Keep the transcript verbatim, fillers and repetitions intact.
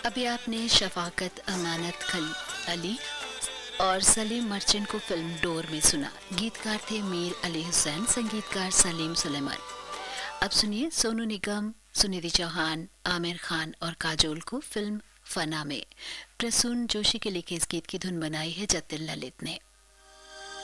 अभी आपने शफाकत अमानत खल अली और सलीम मर्चेंट को फिल्म डोर में सुना। गीतकार थे मीर अली हुसैन, संगीतकार सलीम सुलेमान। अब सुनिए सोनू निगम, सुनिधि चौहान, आमिर खान और काजोल को फिल्म फना में प्रसून जोशी के लिखे इस गीत की धुन बनाई है जतिन ललित ने।